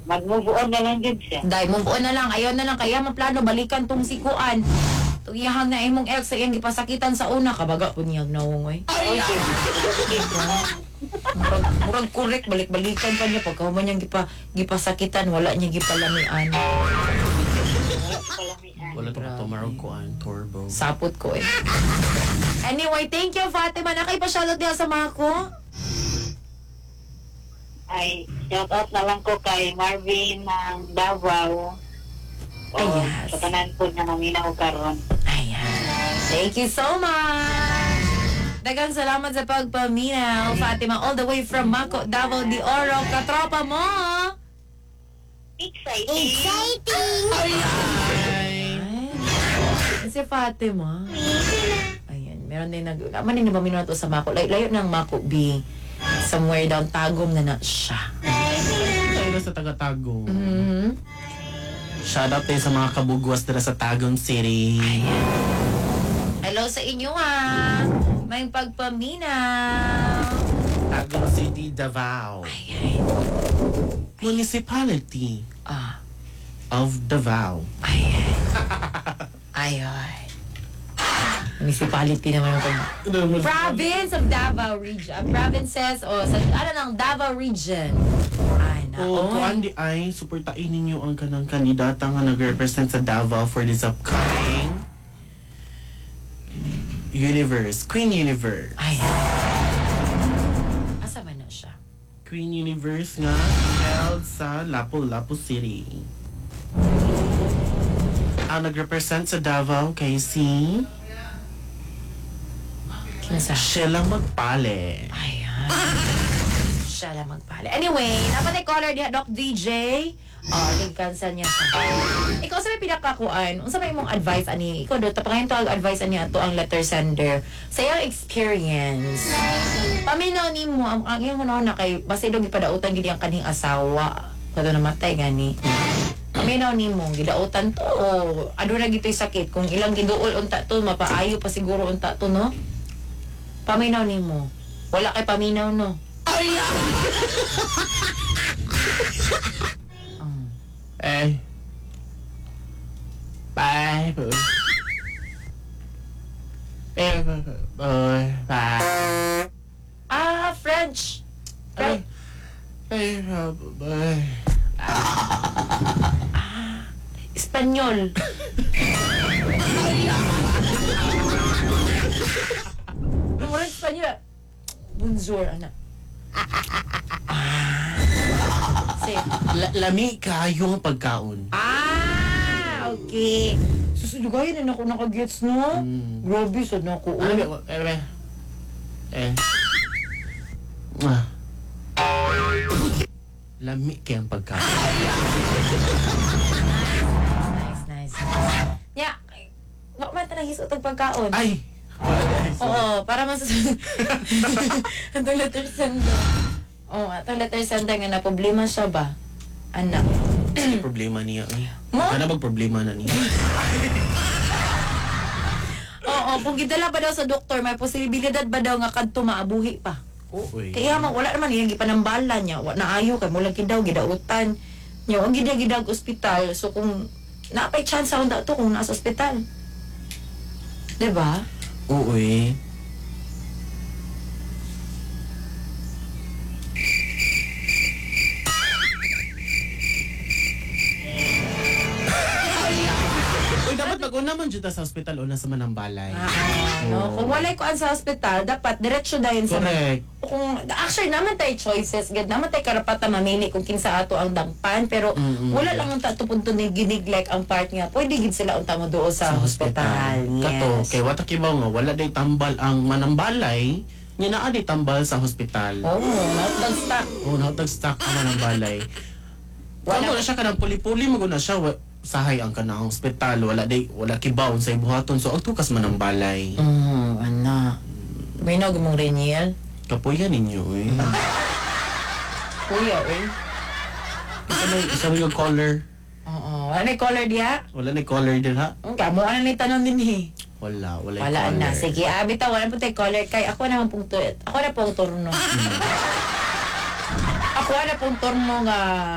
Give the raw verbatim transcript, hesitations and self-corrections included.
mag-move on na lang din siya. Dahil move on na lang, ayaw na lang, kaya maplano, balikan tong si Kuan. Iyahang na imong ex sa iyang gipasakitan sa una, kabaga po niyang nawungoy. Ay, Murag, murag correct, balik-balikan pa niya, pagka man niyang gipa, gipasakitan, wala niya gipalamian. Wala to tumarog ko ang turbo. Sapot ko eh. Anyway, thank you Fatima, nakaipasyalot niya sa mga ko. ay, shout out na lang ko kay Marvin ng Davao. O, Ay, yes. sa tanan po na naminaw karon. Ayan. Thank you so much. Dagang salamat sa pagpaminaw, Fatima, all the way from Mako, Davao de Oro. Katropa mo! Exciting! Exciting! Ay, si Fatima. Ayan, meron din nag... Manin na ba minuto sa Mako? Lay layo ng Mako B. Somewhere down, Tagum na na siya. Tayo na sa taga-Tagum. Mm-hmm. Shout out tayo sa mga kabugwas dira sa Tagum City. Hello sa inyo ah! May pagpaminaw! Tagum City, Davao. Ayan. Municipality Ah. of Davao. Ayan. Ayan. Municipality naman ako. Province of Davao Region. Provinces o sa ano ng Davao Region. Ay, na. O, kung andi ay, supportain ninyo ang kanang kandidata nga nag-represent sa Davao for this upcoming Universe, Queen Universe. Ayan. Asa ba na siya? Queen Universe nga held sa Lapu-Lapu City. Ang nag-represent sa Davao kay si Kinsa? Sheila Magpale. Ayan. Siya lang magpala. Anyway, dapat ay caller diha, Doc D J. Oh, nag-cancel niya sa. Ikaw sa may pinakakuan, unsa may imong advice ani? Ikaw do tapangayon to ang advice ani ato ang letter sender. Sa iyang experience. Paminaw nimo ang ang iyong una kay basta daw gipadautan gid ang kaning asawa. Kato namatay gani. Paminaw nimo gidautan to o aduna gitoy sakit kung ilang giduol unta to mapaayo pa siguro unta to no? Paminaw nimo. Wala kay paminaw no. Eh. Bye. Eh, bye. Bye. Ah, French. Ay. Eh, bye. Espanyol. Mura Espanyol. Bonjour, anak. Say. La lami kayo ang pagkaon. Ah, okay. Susudugayin na ako nakagets, no? Mm. Grabe, sad na ako. Ano ba? Eh, eh. Eh. Ah. Lami kaya ang pagkaon. Nice, nice. Yeah. Wak man tanang hisot ang pagkaon. Ay! Oo, para masusunod. Atong letter sender. Oo, atong letter sender nga na problema siya ba? Anak. Ano problema niya? Ay. Mo? Ano bang problema na niya? Oo, kung gidala ba daw sa doktor, may posibilidad ba daw nga kadto maabuhi pa? Oo eh. Kaya man wala naman iyang gipanambala niya, wa naayo kay mulang kidaw gidautan. Nya ang gidya gidag ospital, so kung napay chance sa to kung nasa ospital. 'Di ba? Oo eh. Uy, dapat mag-una man dyan ta sa hospital o nasa manambalay. Ah, no, kung walay kuan sa ospital, dapat diretso dayon sa Correct. kung actually naman tay choices, gid naman tay karapatan mamili kung kinsa ato ang dangpan, pero Mm-mm. wala lang unta to punto ni gineglect ang part niya. Pwede gid sila unta mo doon sa, hospital. Kato, Yes. kay wata kibaw nga, wala day tambal ang manambalay, nga naa day tambal sa hospital. Oh, not stock. Oo, oh, natag-stock ang manambalay. Wala- Wala na siya kanang puli-puli, maguna siya, wa- sahay ang kanang hospital, wala day, wala kibaw sa ibuhaton, so agtukas manambalay. Mm, ana. May nagumong Reniel. Kapuya ninyo eh. Kuya, eh. Isa may, isa may yung collar. Oo. Ano yung color diya? Wala na collar din ha? Ang kamo, ano na tanong din eh. Wala, wala yung Wala collar. na. Sige, ah, bitaw, wala po tayo color. Kay ako naman pong, tu- ako na pong turno. Ako na pong turno nga